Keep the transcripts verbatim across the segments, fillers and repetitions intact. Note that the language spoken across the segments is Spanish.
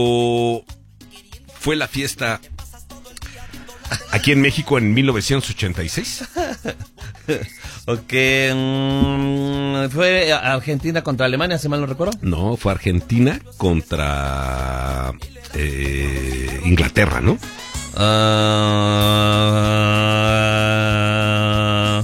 O fue la fiesta aquí en México en mil novecientos ochenta y seis. Ok, mmm, ¿fue Argentina contra Alemania, si mal no recuerdo? No, fue Argentina contra eh, Inglaterra, ¿no? Uh,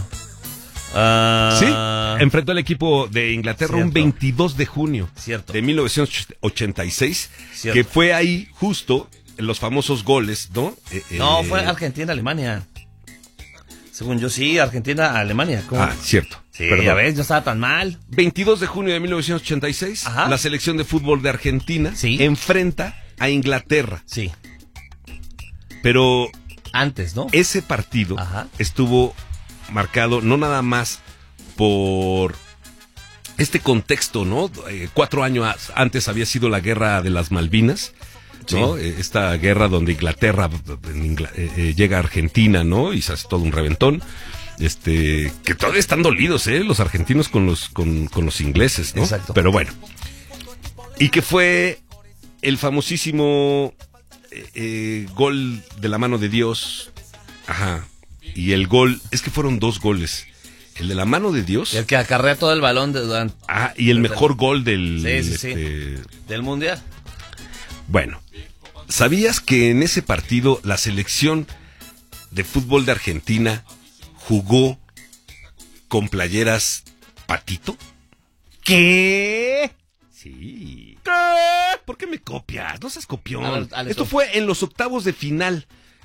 uh, sí, enfrentó al equipo de Inglaterra cierto. un veintidós de junio Cierto. de mil novecientos ochenta y seis, Cierto. que fue ahí justo los famosos goles, ¿no? Eh, No, eh, fue Argentina-Alemania. Según yo, sí, Argentina-Alemania. ¿Cómo? Ah, cierto. Sí, Perdón. ya ves, no estaba tan mal. veintidós de junio de mil novecientos ochenta y seis, Ajá. la selección de fútbol de Argentina Sí. enfrenta a Inglaterra. Sí, Pero antes, ¿no? ese partido Ajá. estuvo marcado no nada más por este contexto, ¿no? Eh, cuatro años antes había sido la guerra de las Malvinas, ¿no? Sí. Eh, esta guerra donde Inglaterra en Ingl- eh, eh, llega a Argentina, ¿no? Y se hace todo un reventón. Este, que todavía están dolidos, ¿eh? Los argentinos con los, con, con los ingleses, ¿no? Exacto. Pero bueno. Y que fue el famosísimo eh, eh, gol de la mano de Dios. Ajá. Y el gol, es que fueron dos goles. El de la mano de Dios. El que acarrea todo el balón de, durante, Ah, y el mejor gol del... Sí, sí, sí. este, del Mundial. Bueno, ¿sabías que en ese partido la selección de fútbol de Argentina jugó con playeras patito? ¿Qué? Sí. ¿Por qué me copias? No seas copión. A ver, Alex, Esto no. fue en los octavos de final.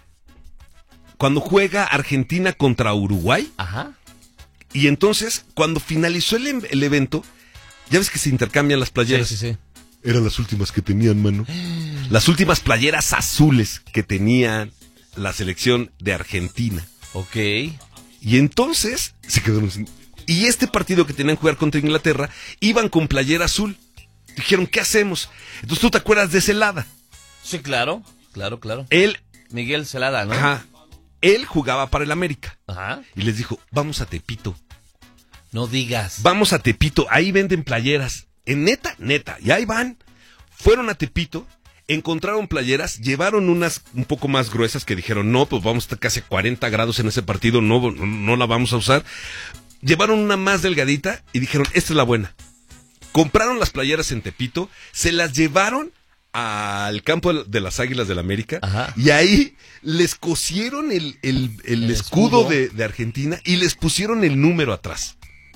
Cuando juega Argentina contra Uruguay. Ajá. Y entonces, cuando finalizó el, el evento, ya ves que se intercambian las playeras. Sí, sí, sí. Eran las últimas que tenían, mano. Las últimas playeras azules que tenía la selección de Argentina. Ok. Y entonces se quedaron sin... Y este partido que tenían que jugar contra Inglaterra, iban con playera azul. Dijeron, ¿qué hacemos? Entonces, ¿tú te acuerdas de Celada? Sí, claro. Claro, claro. Él, Miguel Celada, ¿no? ajá, él jugaba para el América. Ajá. Y les dijo, vamos a Tepito. No digas. Vamos a Tepito, ahí venden playeras. En neta, neta. Y ahí van. Fueron a Tepito, encontraron playeras, llevaron unas un poco más gruesas que dijeron, no, pues vamos a estar casi a cuarenta grados en ese partido, no, no, no la vamos a usar. Llevaron una más delgadita y dijeron, esta es la buena. Compraron las playeras en Tepito, se las llevaron al campo de las Águilas del América. Ajá. Y ahí les cosieron el, el, el, El escudo, escudo. de, de Argentina y les pusieron el número atrás.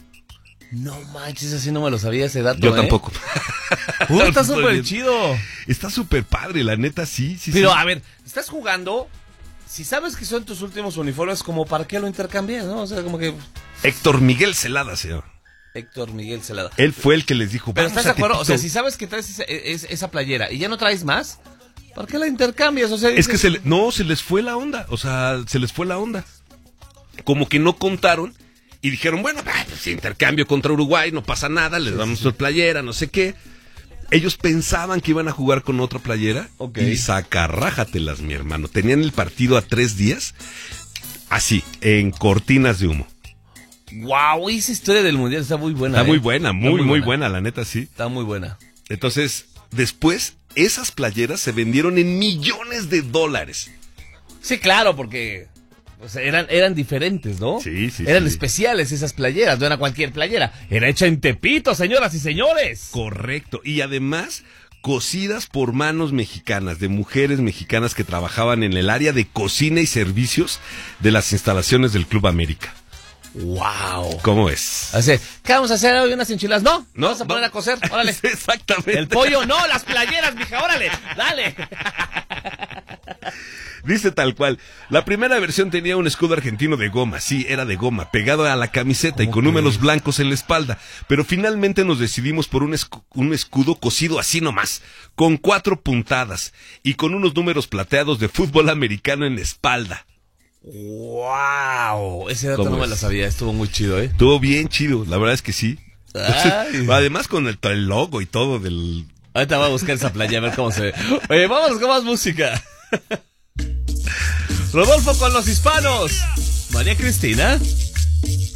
No manches, así no me lo sabía ese dato. Yo ¿eh? tampoco. Uy, está Estoy súper bien. chido. Está súper padre, la neta, sí, sí, Pero sí. a ver, estás jugando. Si sabes que son tus últimos uniformes, como para qué lo intercambias, ¿no? O sea, como que Héctor Miguel Celada, señor. Héctor Miguel Celada. Él fue el que les dijo, Pero vamos estás de a acuerdo, o sea, Tepito. si sabes que traes esa, es- esa playera y ya no traes más, ¿para qué la intercambias? O sea, Es que dices, se le- no, se les fue la onda, o sea, se les fue la onda. Como que no contaron y dijeron, bueno, ah, pues intercambio contra Uruguay, no pasa nada, les damos su playera, no sé qué. Ellos pensaban que iban a jugar con otra playera Ok. y sacarrájatelas, mi hermano. Tenían el partido a tres días, así, en cortinas de humo. wow, esa historia del mundial está muy buena. Está ¿eh? muy buena, Está muy, muy buena, la neta, sí. Está muy buena. Entonces, después, esas playeras se vendieron en millones de dólares. Sí, claro, porque o sea, eran, eran diferentes, ¿no? Sí, sí, Eran sí. especiales esas playeras, no era cualquier playera. Era hecha en Tepito, señoras y señores. Correcto. Y además, cosidas por manos mexicanas, de mujeres mexicanas que trabajaban en el área de cocina y servicios de las instalaciones del Club América. Wow. ¿Cómo es? Así, ¿qué vamos a hacer hoy? ¿Unas enchiladas? No, No, vamos a poner va- a coser, órale. Sí, exactamente. El pollo, no, las playeras, mija, órale, dale. Dice tal cual. La primera versión tenía un escudo argentino de goma, sí, era de goma, pegado a la camiseta y con números blancos en la espalda. Pero finalmente nos decidimos por un, escu- un escudo cosido así nomás, con cuatro puntadas y con unos números plateados de fútbol americano en la espalda. Wow, ese dato ¿Cómo no me es? lo sabía, estuvo muy chido, ¿eh? Estuvo bien chido, la verdad es que sí. Ay. Además con el, el logo y todo del... Ahorita voy a buscar esa playa a ver cómo se ve. Oye, vámonos con más música. Rodolfo con los hispanos. María Cristina.